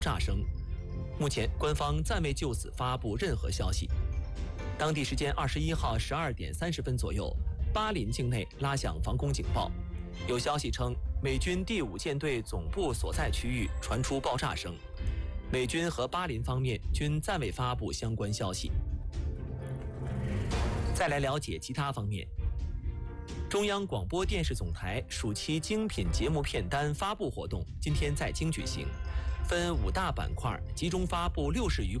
炸声。目前官方暂未就此发布任何消息。当地时间21号12点30分左右，巴林境内拉响防空警报，有消息称美军第5舰队总部所在区域传出爆炸声。美军和巴林方面均暂未发布相关消息。再来了解其他方面。中央广播电视总台暑期精品节目片单发布活动今天在京举行，分5大板块集中发布60余